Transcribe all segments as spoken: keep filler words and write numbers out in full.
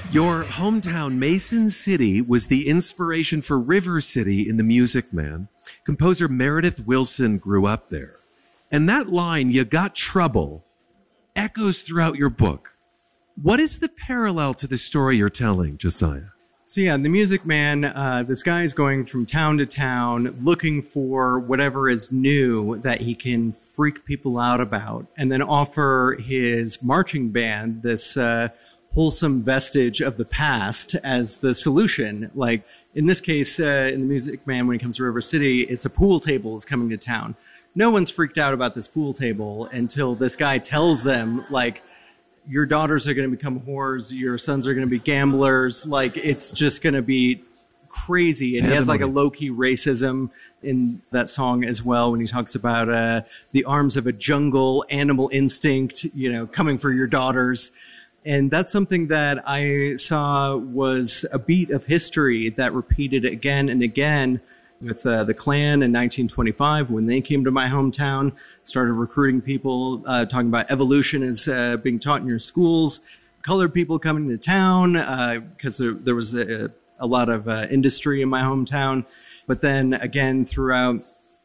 Your hometown, Mason City, was the inspiration for River City in The Music Man. Composer Meredith Willson grew up there. And that line, "You got trouble," echoes throughout your book. What is the parallel to the story you're telling, Josiah? So yeah, in The Music Man, uh, this guy is going from town to town looking for whatever is new that he can freak people out about, and then offer his marching band this uh, wholesome vestige of the past as the solution. Like in this case, uh, in The Music Man, when he comes to River City, it's a pool table is coming to town. No one's freaked out about this pool table until this guy tells them, like, your daughters are going to become whores, your sons are going to be gamblers. Like, it's just going to be crazy. And he has like a low-key racism in that song as well, when he talks about uh, the arms of a jungle, animal instinct, you know, coming for your daughters. And that's something that I saw was a beat of history that repeated again and again with uh, the Klan in nineteen twenty-five when they came to my hometown, started recruiting people, uh, talking about evolution is uh, being taught in your schools, colored people coming to town because uh, there, there was a, a lot of uh, industry in my hometown. But then again, throughout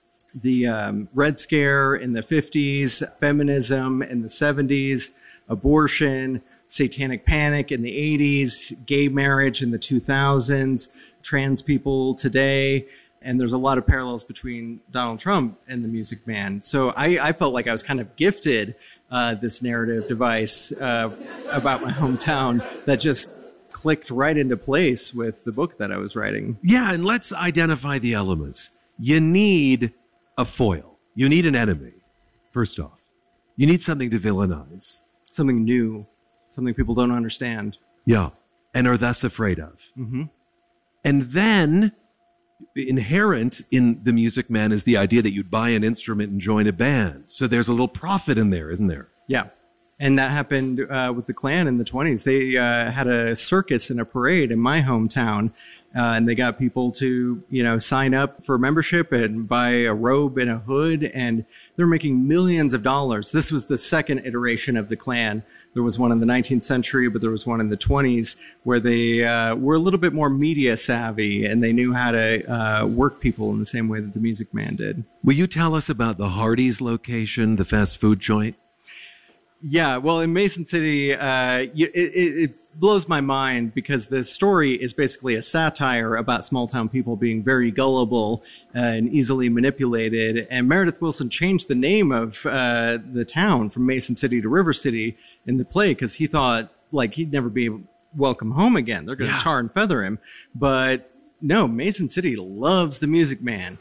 the um, Red Scare in the fifties, feminism in the seventies, abortion, satanic panic in the eighties, gay marriage in the two thousands, trans people today. And there's a lot of parallels between Donald Trump and The Music Man. So I, I felt like I was kind of gifted uh, this narrative device uh, about my hometown that just clicked right into place with the book that I was writing. Yeah, and let's identify the elements. You need a foil. You need an enemy, first off. You need something to villainize. Something new, something people don't understand. Yeah, and are thus afraid of. Mm-hmm. And then inherent in The Music Man is the idea that you'd buy an instrument and join a band. So there's a little profit in there, isn't there? Yeah. And that happened uh, with the Klan in the twenties. They uh, had a circus and a parade in my hometown, uh, and they got people to, you know, sign up for membership and buy a robe and a hood, and they're making millions of dollars. This was the second iteration of the Klan. There was one in the nineteenth century, but there was one in the twenties where they uh, were a little bit more media savvy, and they knew how to uh, work people in the same way that The Music Man did. Will you tell us about the Hardee's location, the fast food joint? Yeah, well, in Mason City, uh, it, it, it blows my mind because the story is basically a satire about small town people being very gullible uh, and easily manipulated. And Meredith Willson changed the name of uh, the town from Mason City to River City in the play because he thought like he'd never be welcome home again. They're going to yeah. tar and feather him. But no, Mason City loves The Music Man.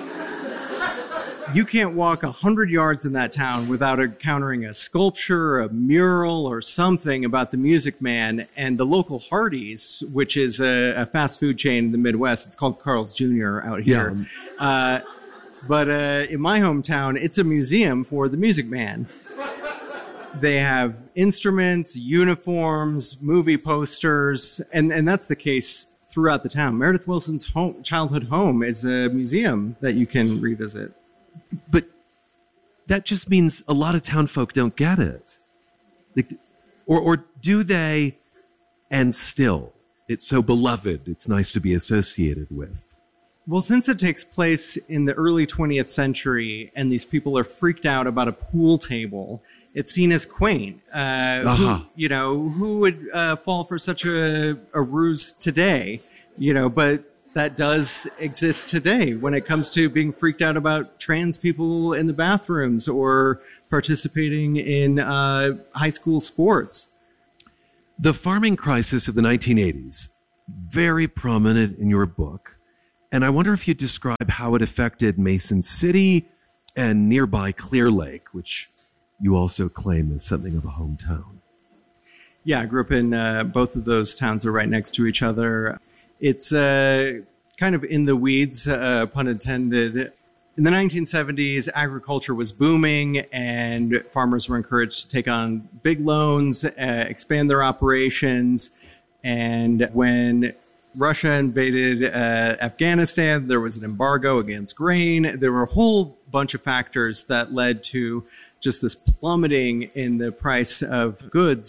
You can't walk a hundred yards in that town without encountering a sculpture, a mural, or something about The Music Man. And the local Hardee's, which is a, a fast food chain in the Midwest, it's called Carl's Junior out here. Yeah. Uh, but uh, in my hometown, it's a museum for The Music Man. They have instruments, uniforms, movie posters, and, and that's the case throughout the town. Meredith Willson's home, childhood home is a museum that you can revisit. But that just means a lot of town folk don't get it. Like, or, or do they? And still, it's so beloved. It's nice to be associated with. Well, since it takes place in the early twentieth century and these people are freaked out about a pool table, it's seen as quaint. Uh, uh-huh. who, you know, who would uh, fall for such a, a ruse today? You know, but that does exist today when it comes to being freaked out about trans people in the bathrooms or participating in uh, high school sports. The farming crisis of the nineteen eighties, very prominent in your book. And I wonder if you'd describe how it affected Mason City and nearby Clear Lake, which you also claim is something of a hometown. Yeah, I grew up in uh, both of those towns. They're right next to each other. It's uh, kind of in the weeds, uh, pun intended. In the nineteen seventies, agriculture was booming and farmers were encouraged to take on big loans, uh, expand their operations. And when Russia invaded uh, Afghanistan, there was an embargo against grain. There were a whole bunch of factors that led to just this plummeting in the price of goods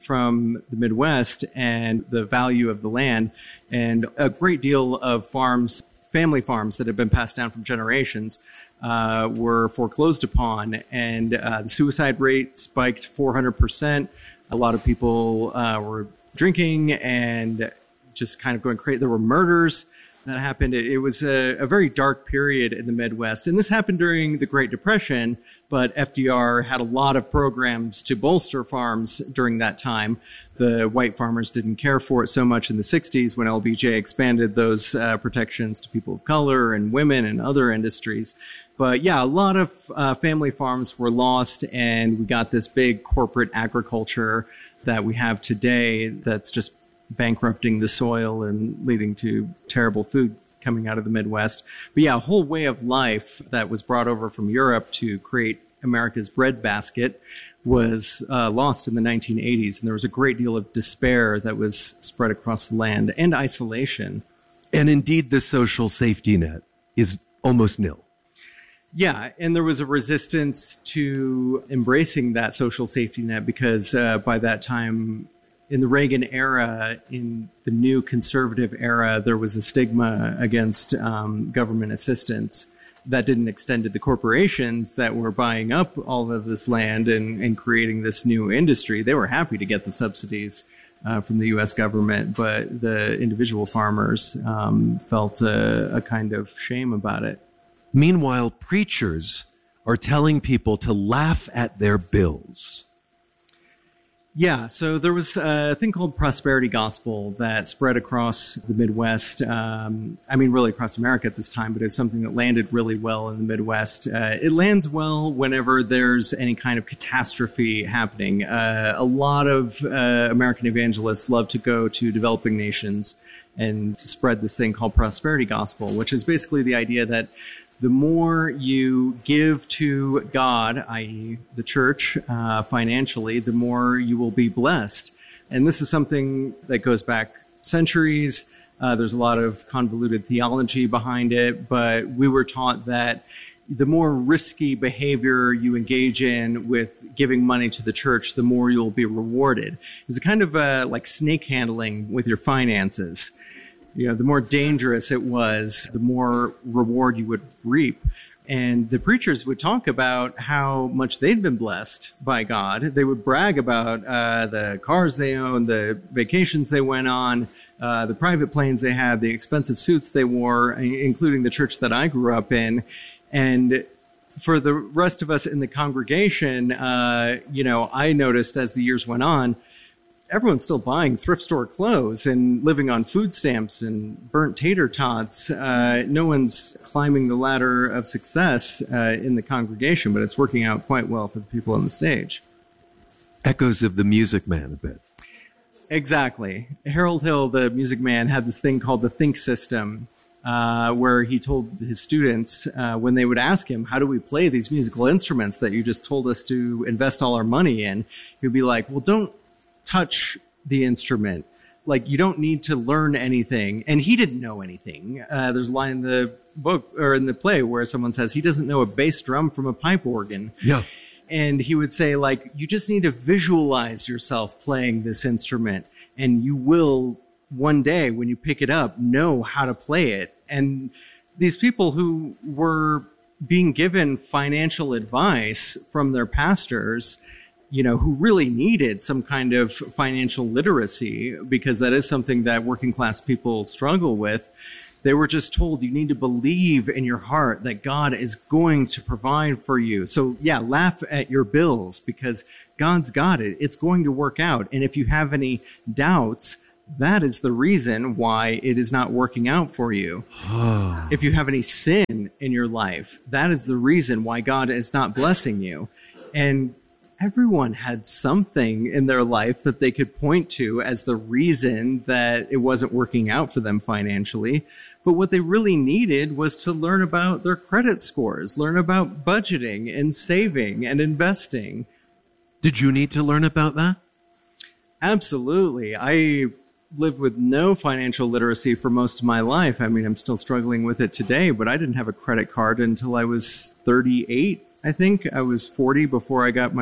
from the Midwest and the value of the land, and a great deal of farms, family farms that have been passed down from generations, uh, were foreclosed upon, and uh, the suicide rate spiked four hundred percent. A lot of people uh, were drinking and just kind of going crazy. There were murders that happened. It, it was a, a very dark period in the Midwest, and this happened during the Great Depression, but F D R had a lot of programs to bolster farms during that time. The white farmers didn't care for it so much in the sixties when L B J expanded those uh, protections to people of color and women and other industries. But yeah, a lot of uh, family farms were lost, and we got this big corporate agriculture that we have today that's just bankrupting the soil and leading to terrible food coming out of the Midwest. But yeah, a whole way of life that was brought over from Europe to create America's breadbasket was uh, lost in the nineteen eighties. And there was a great deal of despair that was spread across the land, and isolation. And indeed, the social safety net is almost nil. Yeah, and there was a resistance to embracing that social safety net because uh, by that time, in the Reagan era, in the new conservative era, there was a stigma against um, government assistance that didn't extend to the corporations that were buying up all of this land and, and creating this new industry. They were happy to get the subsidies uh, from the U S government, but the individual farmers um, felt a, a kind of shame about it. Meanwhile, preachers are telling people to laugh at their bills. Yeah, so there was a thing called prosperity gospel that spread across the Midwest. Um, I mean, really across America at this time, but it's something that landed really well in the Midwest. Uh, it lands well whenever there's any kind of catastrophe happening. Uh, a lot of uh, American evangelists love to go to developing nations and spread this thing called prosperity gospel, which is basically the idea that the more you give to God, that is the church, uh, financially, the more you will be blessed. And this is something that goes back centuries. Uh, there's a lot of convoluted theology behind it, but we were taught that the more risky behavior you engage in with giving money to the church, the more you'll be rewarded. It's a kind of uh, like snake handling with your finances. You know, the more dangerous it was, the more reward you would reap. And the preachers would talk about how much they'd been blessed by God. They would brag about uh, the cars they owned, the vacations they went on, uh, the private planes they had, the expensive suits they wore, including the church that I grew up in. And for the rest of us in the congregation, uh, you know, I noticed as the years went on, everyone's still buying thrift store clothes and living on food stamps and burnt tater tots. Uh, no one's climbing the ladder of success uh, in the congregation, but it's working out quite well for the people on the stage. Echoes of The Music Man a bit. Exactly. Harold Hill, the Music Man, had this thing called the Think System, uh, where he told his students, uh, when they would ask him, how do we play these musical instruments that you just told us to invest all our money in? He'd be like, well, don't touch the instrument. Like, you don't need to learn anything. And he didn't know anything. Uh, there's a line in the book or in the play where someone says he doesn't know a bass drum from a pipe organ. Yeah. And he would say, like, you just need to visualize yourself playing this instrument, and you will one day when you pick it up know how to play it. And these people who were being given financial advice from their pastors, you know, who really needed some kind of financial literacy, because that is something that working class people struggle with. They were just told, you need to believe in your heart that God is going to provide for you. So yeah, laugh at your bills because God's got it. It's going to work out. And if you have any doubts, that is the reason why it is not working out for you. If you have any sin in your life, that is the reason why God is not blessing you. And everyone had something in their life that they could point to as the reason that it wasn't working out for them financially. But what they really needed was to learn about their credit scores, learn about budgeting and saving and investing. Did you need to learn about that? Absolutely. I lived with no financial literacy for most of my life. I mean, I'm still struggling with it today, but I didn't have a credit card until I was thirty-eight. I think I was forty before I got my